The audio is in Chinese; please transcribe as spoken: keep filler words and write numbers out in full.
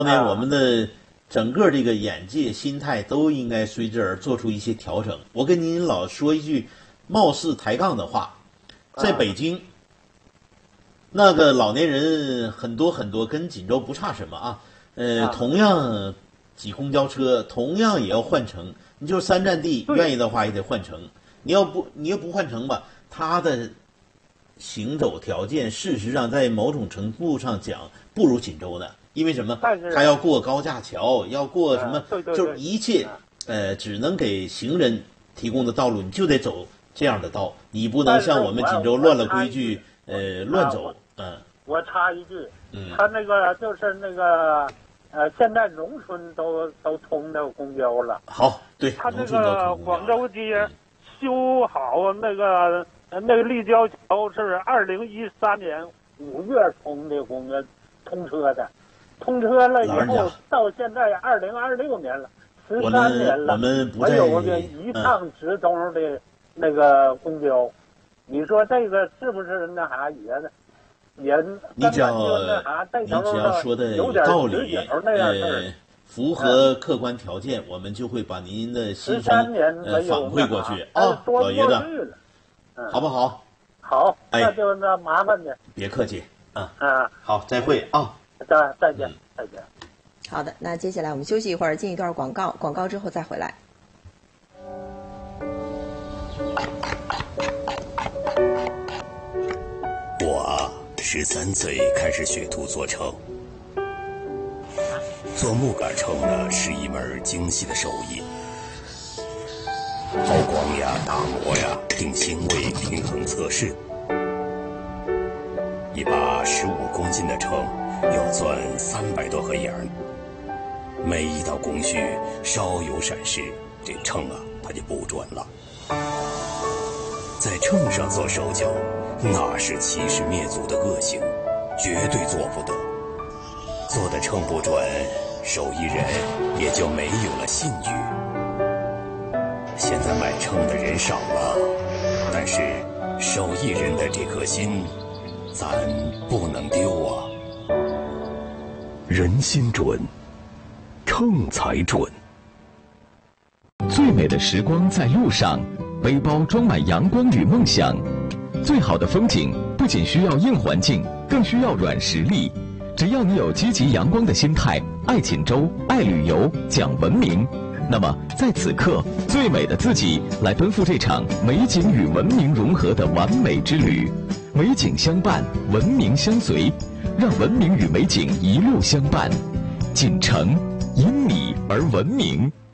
呢，我们的整个这个眼界、心态都应该随之而做出一些调整。我跟您老说一句貌似抬杠的话，在北京，啊、那个老年人很多很多，跟锦州不差什么啊。呃，啊、同样挤公交车，同样也要换乘。你就是三站地，愿意的话也得换乘。你要不你要不换乘吧，他的行走条件，事实上在某种程度上讲不如锦州的。因为什么？他要过高架桥，要过什么？ 啊、对对对就是一切，呃，只能给行人提供的道路，你就得走这样的道，你不能像我们锦州乱了规矩，呃，乱走。嗯。 我插一句， 嗯， 他那个就是那个，呃，现在农村都都通那个公交了。 好，对， 他那个广州街修好那个、嗯、那个立交桥是二零一三年五月通的公交通车的。通车了以后，到现在二零二六年了，十三年了， 我们不没有个一趟直通的那个公交。嗯、你说这个是不是那啥也也你只要那啥？ 你只要说的有道理，呃，符合客观条件，嗯、我们就会把您的心声呃反馈过去啊，老爷子， 嗯、 好不好？ 好， 哎、 那就那麻烦你。 别客气啊啊， 好，再会啊。 再再见，再见。 好的，那接下来我们休息一会儿，进一段广告，广告之后再回来。 我十三岁开始学徒做秤，做木杆秤呢是一门精细的手艺，抛光呀、打磨呀、定星位、平衡测试。一把十五公斤的秤要钻三百多盒眼儿，每一道工序稍有闪失，这秤啊它就不准了。在秤上做手脚，那是欺师灭祖的恶行，绝对做不得。做的秤不准，手艺人也就没有了信誉。现在买秤的人少了，但是手艺人的这颗心咱不能丢啊！ 人心准，秤才准。最美的时光在路上，背包装满阳光与梦想。最好的风景不仅需要硬环境，更需要软实力。只要你有积极阳光的心态，爱锦州，爱旅游，讲文明，那么在此刻，最美的自己来奔赴这场美景与文明融合的完美之旅。美景相伴，文明相随，让文明与美景一路相伴。锦城因你而文明。